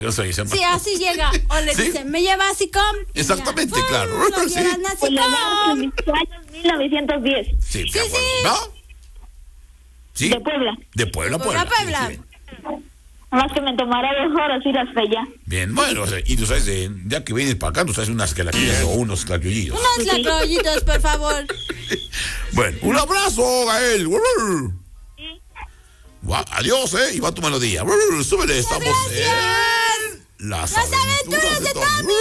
Yo soy ese. Sí, así llega. O le ¿Sí? dicen, ¿me lleva así con? Exactamente, ya, claro. Lo Sí. llevan así Pues le damos con. en mis años 1910. Sí, Sí, de acuerdo. sí. ¿No? ¿Sí? De Puebla. De Puebla, Puebla, Puebla. Puebla. Sí, sí. Más que me tomará 2 horas ir hasta allá. Bien, bueno, o sea, y tú sabes, ya que vienes para acá, tú sabes unas gelatillas o unos clayullillos. Unos lacroyitos, por favor. Bueno, un abrazo, Gael. Adiós, y va tu melodía. Súbele, estamos en Gracias. las Las aventuras de Tommy.